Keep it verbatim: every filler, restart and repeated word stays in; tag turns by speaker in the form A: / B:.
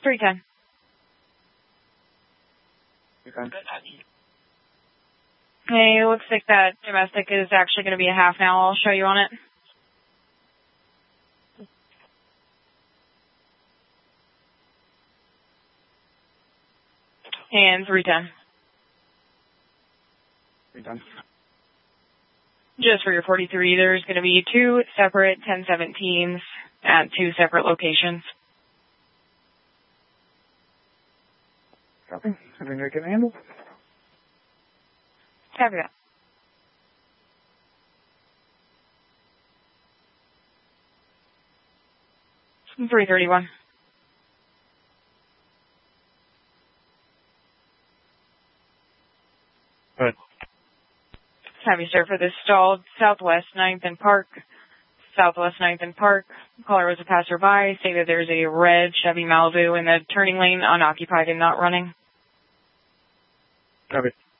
A: three ten.
B: Okay.
A: Hey, it looks like that domestic is actually going to be a half now. I'll show you on it. And three ten.
B: three ten.
A: Just for your forty-three, there's going to be two separate ten seventeens at two separate locations.
B: Copy. Having a good handle.
A: Copy that. three thirty-one.
B: Good.
A: Copy, sir, for this stalled Southwest ninth and Park. Southwest ninth and Park. Caller was a passerby. Say that there's a red Chevy Malibu in the turning lane, unoccupied and not running.
B: Copy.